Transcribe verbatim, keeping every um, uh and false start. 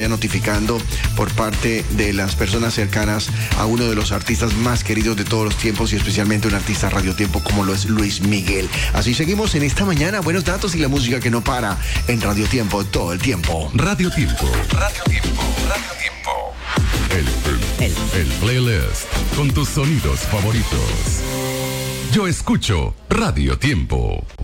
día notificando por parte de las personas cercanas a uno de los artistas más queridos de todos los tiempos y especialmente un artista Radio Tiempo como lo es Luis Miguel. Así seguimos en esta mañana. Buenos datos y la música que no para en Radio Tiempo todo el tiempo. Radio Tiempo. Radio Tiempo. Radio Tiempo. El, el, el, el playlist con tus sonidos favoritos. Yo escucho Radio Tiempo.